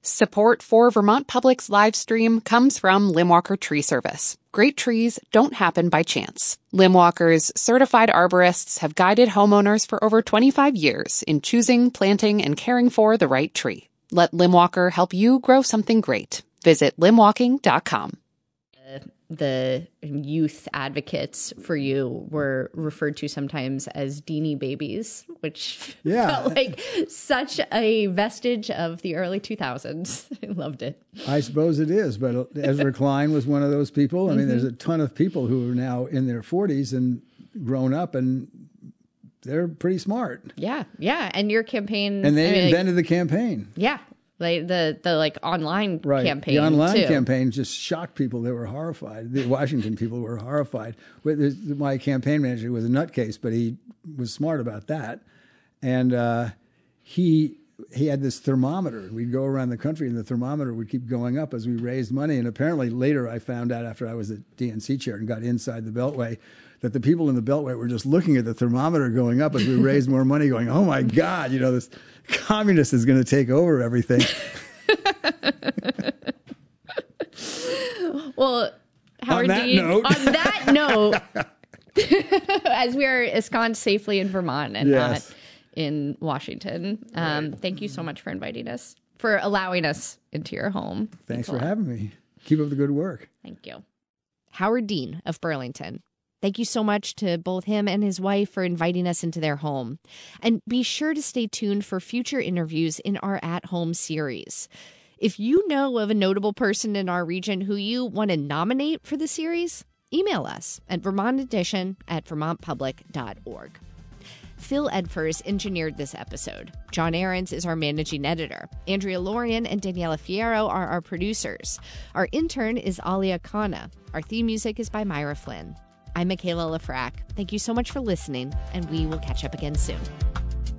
Support for Vermont Public's live stream comes from Limwalker Tree Service. Great trees don't happen by chance. Limwalker's certified arborists have guided homeowners for over 25 years in choosing, planting, and caring for the right tree. Let Limwalker help you grow something great. Visit limwalking.com. The youth advocates for you were referred to sometimes as Deanie babies, which felt like such a vestige of the early 2000s. I loved it. I suppose it is, but Ezra Klein was one of those people. I mean, there's a ton of people who are now in their 40s and grown up, and they're pretty smart. Yeah, yeah. And your campaign... And they invented the campaign. Yeah. Like the online campaign. The online too. campaign just shocked people. They were horrified. The Washington people were horrified. My campaign manager was a nutcase, but he was smart about that. And he had this thermometer. We'd go around the country, and the thermometer would keep going up as we raised money. And apparently later I found out, after I was the DNC chair and got inside the Beltway, that the people in the Beltway were just looking at the thermometer going up as we raised more money, going, oh, my God, this communist is going to take over everything. Well, Howard Dean, on that note, as we are ensconced safely in Vermont and not in Washington, thank you so much for inviting us, for allowing us into your home. Thanks for having me. Keep up the good work. Thank you. Howard Dean of Burlington. Thank you so much to both him and his wife for inviting us into their home. And be sure to stay tuned for future interviews in our At Home series. If you know of a notable person in our region who you want to nominate for the series, email us at vermontedition@vermontpublic.org. Phil Edfors engineered this episode. John Ahrens is our managing editor. Andrea Lorian and Daniela Fierro are our producers. Our intern is Alia Khanna. Our theme music is by Myra Flynn. I'm Michaela Lafrac. Thank you so much for listening, and we will catch up again soon.